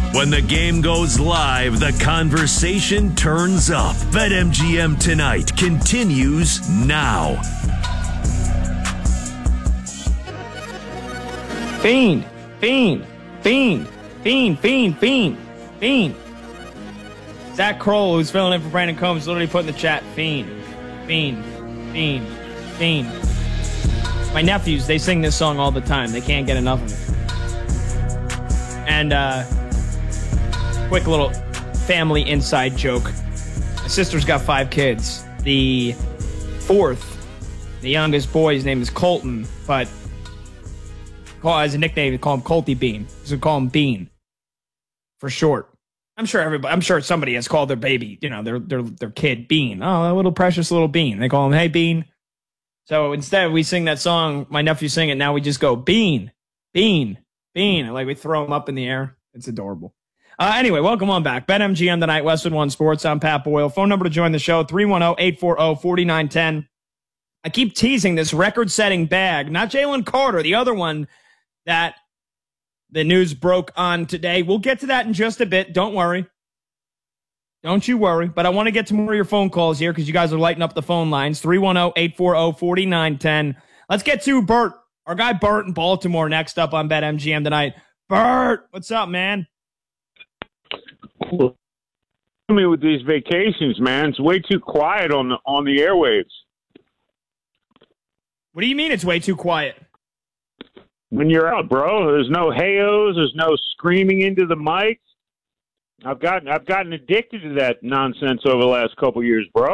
When the game goes live, the conversation turns up. BetMGM Tonight continues now. Fiend, fiend, fiend, fiend, fiend, fiend, fiend. Zach Kroll, who's filling in for Brandon Combs, literally put in the chat, fiend, fiend, fiend, fiend. My nephews, they sing this song all the time. They can't get enough of it. And, quick little family inside joke. My sister's got 5 kids. The fourth, the youngest boy, his name is Colton, but as a nickname, we call him Colty Bean. So we call him Bean for short. I'm sure somebody has called their baby, their kid Bean. Oh, that little precious little Bean. They call him, hey, Bean. So instead, we sing that song. My nephew sing it. Now we just go Bean, Bean, Bean. And we throw him up in the air. It's adorable. Anyway, welcome on back. BetMGM Tonight, Westwood One Sports. I'm Pat Boyle. Phone number to join the show, 310-840-4910. I keep teasing this record-setting bag. Not Jalen Carter, the other one that the news broke on today. We'll get to that in just a bit. Don't worry. Don't you worry. But I want to get to more of your phone calls here because you guys are lighting up the phone lines. 310-840-4910. Let's get to Bert, our guy Bert in Baltimore, next up on BetMGM Tonight. Bert, what's up, man? Me with these vacations, man. It's way too quiet on the airwaves. What do you mean it's way too quiet? When you're out, bro, there's no hey-ohs, there's no screaming into the mics. I've gotten addicted to that nonsense over the last couple years, bro.